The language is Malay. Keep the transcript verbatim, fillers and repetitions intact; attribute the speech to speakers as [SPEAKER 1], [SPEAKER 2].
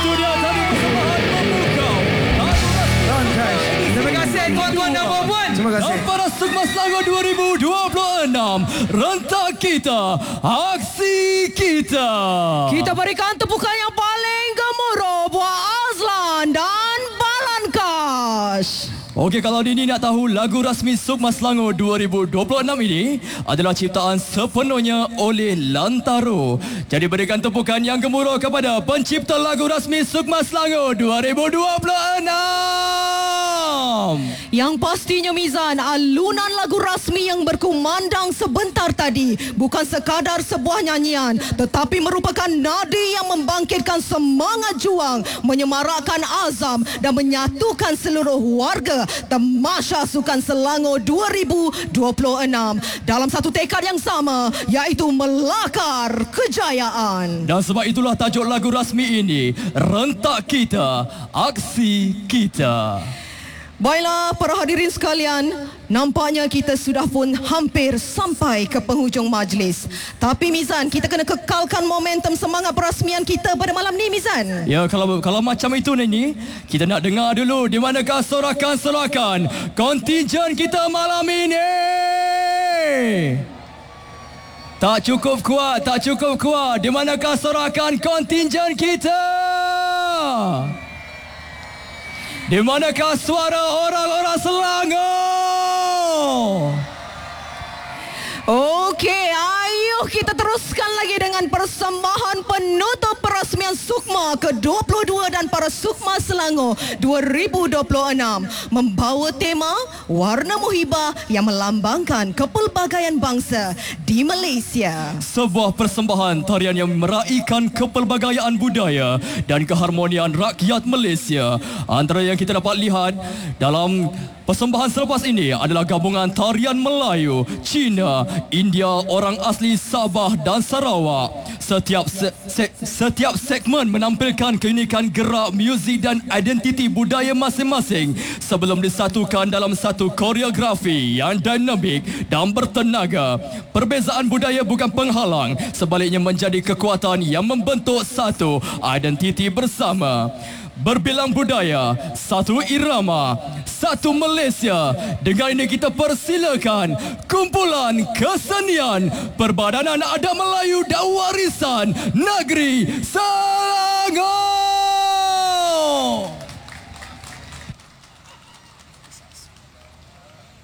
[SPEAKER 1] Itu dia tadi persembahan memukau.
[SPEAKER 2] Terima kasih tuan-tuan dan puan-puan.
[SPEAKER 3] Terima kasih.
[SPEAKER 1] Dan pada Sukma Selangor dua ribu dua puluh enam, rentak kita, aksi kita.
[SPEAKER 4] Kita berikan tepukan yang paling gemuruh buat Azlan dan Balankas.
[SPEAKER 1] Okey, kalau ini nak tahu, lagu rasmi Sukma Selangor dua ribu dua puluh enam ini adalah ciptaan sepenuhnya oleh Lantaro. Jadi berikan tepukan yang gemuruh kepada pencipta lagu rasmi Sukma Selangor dua ribu dua puluh enam.
[SPEAKER 4] Yang pastinya Mizan, alunan lagu rasmi yang berkumandang sebentar tadi bukan sekadar sebuah nyanyian, tetapi merupakan nadi yang membangkitkan semangat juang, menyemarakkan azam dan menyatukan seluruh warga Tamasya Sukan Selangor dua ribu dua puluh enam dalam satu tekad yang sama, iaitu melakar kejayaan.
[SPEAKER 1] Dan sebab itulah tajuk lagu rasmi ini, rentak kita, aksi kita.
[SPEAKER 4] Baiklah para hadirin sekalian, nampaknya kita sudah pun hampir sampai ke penghujung majlis. Tapi Mizan, kita kena kekalkan momentum semangat perasmian kita pada malam ni Mizan.
[SPEAKER 1] Ya, kalau kalau macam itu Neni, kita nak dengar dulu di manakah sorakan-sorakan kontingen kita malam ini. Tak cukup kuat, tak cukup kuat. Di manakah sorakan kontingen kita? Di manakah suara orang-orang Selangor?
[SPEAKER 4] Okey, ayo kita teruskan lagi dengan persembahan penutup perasmian Sukma ke dua puluh dua dan para Sukma Selangor dua ribu dua puluh enam membawa tema Warna Muhibah yang melambangkan kepelbagaian bangsa di Malaysia.
[SPEAKER 1] Sebuah persembahan tarian yang meraihkan kepelbagaian budaya dan keharmonian rakyat Malaysia. Antara yang kita dapat lihat dalam persembahan selepas ini adalah gabungan tarian Melayu, Cina, India, orang asli Sabah dan Sarawak. Setiap se se setiap segmen menampilkan keunikan gerak, muzik dan identiti budaya masing-masing sebelum disatukan dalam satu koreografi yang dinamik dan bertenaga. Perbezaan budaya bukan penghalang, sebaliknya menjadi kekuatan yang membentuk satu identiti bersama. Berbilang budaya, satu irama, satu Malaysia. Dengan ini kita persilakan kumpulan kesenian Perbadanan Adat Melayu dan Warisan Negeri Selangor.